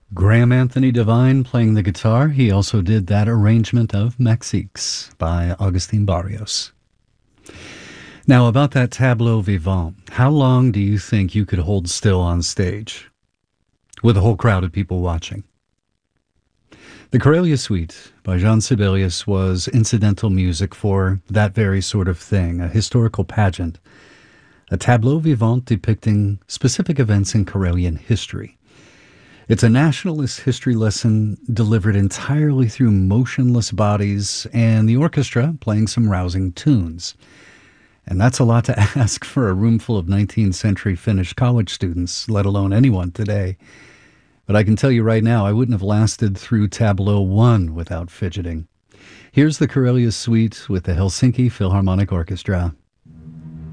Graham Anthony Devine playing the guitar. He also did that arrangement of Mexiques by Augustin Barrios. Now, about that tableau vivant, how long do you think you could hold still on stage with a whole crowd of people watching? The Karelia Suite by Jean Sibelius was incidental music for that very sort of thing, a historical pageant, a tableau vivant depicting specific events in Karelian history. It's a nationalist history lesson delivered entirely through motionless bodies and the orchestra playing some rousing tunes. And that's a lot to ask for a room full of 19th century Finnish college students, let alone anyone today. But I can tell you right now, I wouldn't have lasted through Tableau 1 without fidgeting. Here's the Karelia Suite with the Helsinki Philharmonic Orchestra.